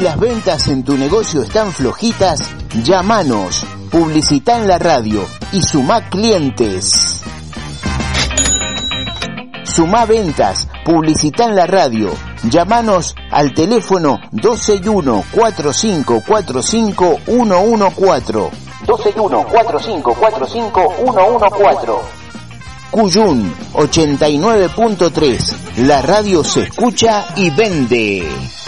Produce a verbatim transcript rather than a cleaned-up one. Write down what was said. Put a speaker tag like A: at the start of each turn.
A: Las ventas en tu negocio están flojitas, llámanos, publicita en la radio y sumá clientes. Sumá ventas, publicita en la radio. Llámanos al teléfono dos seis uno, cuatro cinco cuatro cinco, uno uno cuatro. dos seis uno, cuatro cinco cuatro cinco, uno uno cuatro. Cuyún ochenta y nueve punto tres. La radio se escucha y vende.